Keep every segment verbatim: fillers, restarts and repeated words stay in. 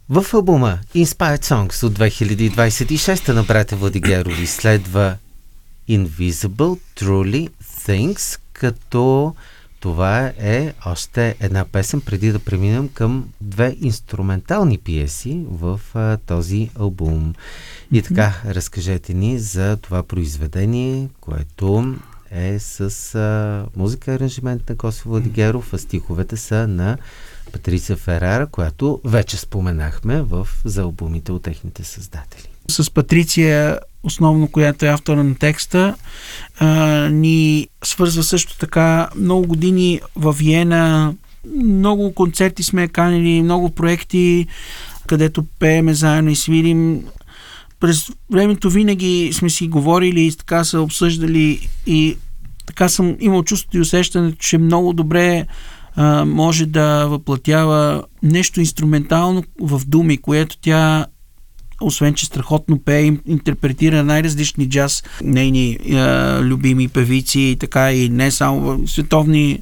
В албума Inspired Songs от две хиляди двадесет и шеста на братя Владигерови следва Invisible Truly Things, като това е още една песен преди да преминем към две инструментални пиеси в а, този албум. И така, разкажете ни за това произведение, което е с а, музика и аранжимент на Коси Владигеров, а стиховете са на Патриция Ферара, която вече споменахме в, за албумите от техните създатели. С Патриция, основно, която е автора на текста, а, ни свързва също така много години във Виена. Много концерти сме канили, много проекти, където пееме заедно и свирим. През времето винаги сме си говорили и така са обсъждали и така съм имал чувството и усещането, че много добре а, може да въплатява нещо инструментално в думи, което тя, освен че страхотно пее, интерпретира най-различни джаз, нейни а, любими певици и така и не само световни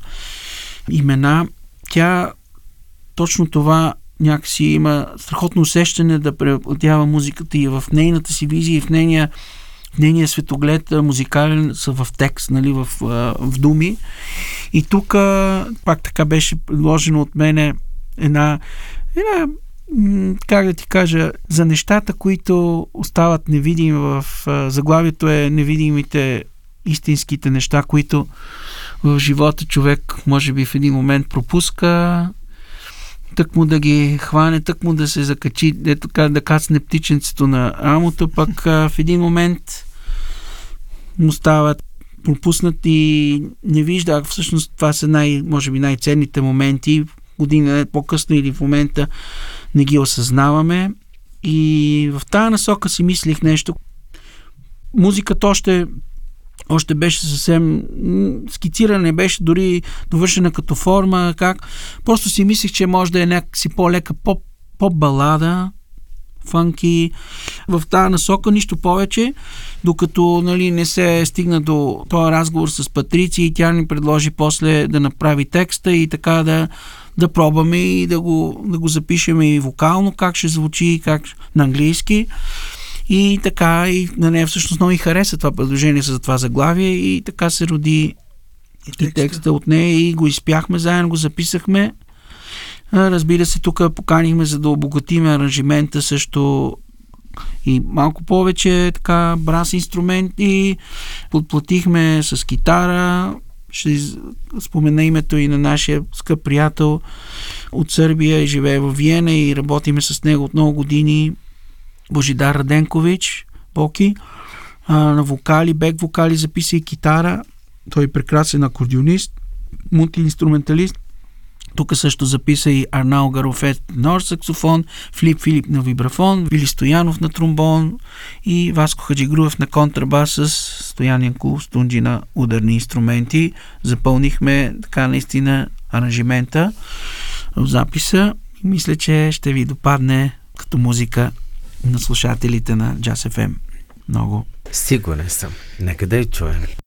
имена. Тя точно това някакси има страхотно усещане да преплатява музиката и в нейната си визия и в нейния, в нейния светоглед музикален са в текст, нали, в, в думи. И тук пак така беше предложено от мене една, една как да ти кажа, за нещата, които остават невидими в заглавието е невидимите истинските неща, които в живота човек може би в един момент пропуска, тък му да ги хване, тък му да се закачи, дето да кацне птиченцето на рамото, пък в един момент му стават пропуснат и не вижда. Всъщност това са най, може би най-ценните моменти. Година по-късно или в момента не ги осъзнаваме. И в тази насока си мислих нещо. Музиката още още беше съвсем скицирана, не беше дори довършена като форма, как. Просто си мислих, че може да е някакси по-лека поп, поп-балада, фанки. В тази насока нищо повече, докато нали, не се стигна до този разговор с Патриция и тя ни предложи после да направи текста и така да, да пробваме и да го, да го запишем и вокално, как ще звучи, как на английски. И така, и на нея всъщност много и хареса това предложение за това заглавие и така се роди и, и текста от нея и го изпяхме заедно, го записахме. Разбира се, тук поканихме, за да обогатиме аранжимента също и малко повече така брас инструменти. Подплатихме с китара. Ще спомена името и на нашия скъп приятел от Сърбия и живее в Виена и работиме с него от много години. Божидар Раденкович, Боки, а, на вокали, бек вокали, записа и китара. Той е прекрасен акордеонист, мултиинструменталист. Тук също записа и Арнал Гарофет на саксофон, Филип Филип на вибрафон, Вили Стоянов на тромбон и Васко Хаджигруев на контрабас с Стоян Янкулов Стунджи на ударни инструменти. Запълнихме така наистина аранжимента в записа и мисля, че ще ви допадне като музика на слушателите на Джаз Еф Ем. Много. Сигурен съм. Нека да я чуем.